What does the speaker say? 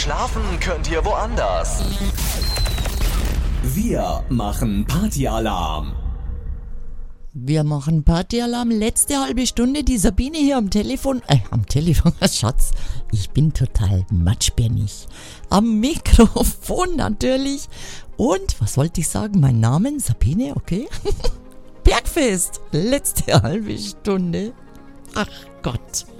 Schlafen könnt ihr woanders. Wir machen Partyalarm. Wir machen Partyalarm. Letzte halbe Stunde, die Sabine hier am Telefon, Schatz, ich bin total matschbirnig. Am Mikrofon natürlich. Und, was wollte ich sagen? Mein Name, Sabine, okay. Bergfest, letzte halbe Stunde. Ach Gott.